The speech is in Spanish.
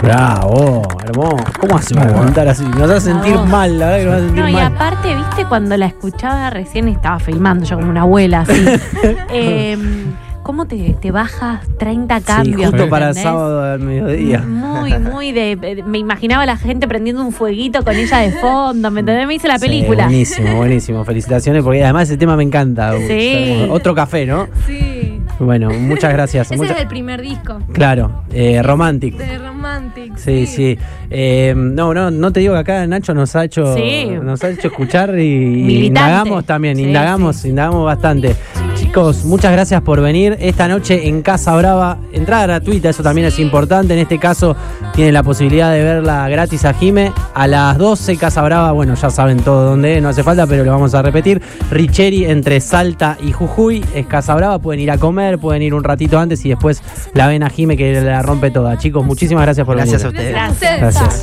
Bravo, hermoso. ¿Cómo hacemos contar así? Nos hace sentir mal, la verdad que nos hace sentir mal. No, y aparte, viste, cuando la escuchaba recién estaba filmando yo como una abuela así. ¿Cómo te bajas 30 cambios? Sí, justo para el ¿entendés? sábado al mediodía. Muy me imaginaba a la gente prendiendo un fueguito con ella de fondo, ¿me entendés? Me hice la película. Buenísimo. Felicitaciones, porque además ese tema me encanta. Sí. Otro café, ¿no? Sí. Bueno, muchas gracias. Ese es el primer disco. Claro, Romantic. De Romantic. Sí. No te digo que acá Nacho nos ha hecho escuchar y indagamos también, indagamos bastante. Chicos, muchas gracias por venir. Esta noche en Casa Brava, entrada gratuita, eso también es importante. En este caso, tienen la posibilidad de verla gratis a Jime. A las 12, Casa Brava, bueno, ya saben todo dónde es, no hace falta, pero lo vamos a repetir. Richeri, entre Salta y Jujuy, es Casa Brava. Pueden ir a comer, pueden ir un ratito antes y después la ven a Jime, que la rompe toda. Chicos, muchísimas gracias por venir. Gracias a ustedes. Gracias. Gracias.